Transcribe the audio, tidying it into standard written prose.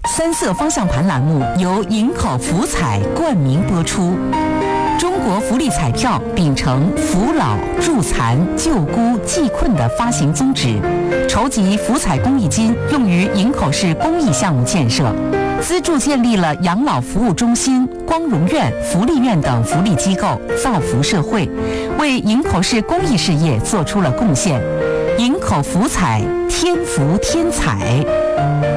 三色方向盘栏目由营口福彩冠名播出。中国福利彩票秉承扶老、助残、救孤、济困的发行宗旨，筹集福彩公益金用于营口市公益项目建设，资助建立了养老服务中心、光荣院、福利院等福利机构，造福社会，为营口市公益事业做出了贡献。营口福彩，天福天彩。